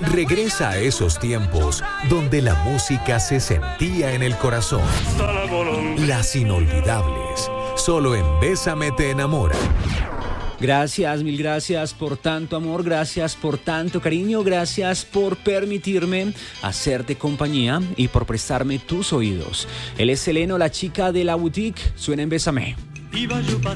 Regresa a esos tiempos donde la música se sentía en el corazón. Las inolvidables, solo en Bésame te enamora. Gracias, mil gracias por tanto amor, gracias por tanto cariño, gracias por permitirme hacerte compañía y por prestarme tus oídos. Él es Seleno, la chica de la boutique, suena en Bésame. Iba yo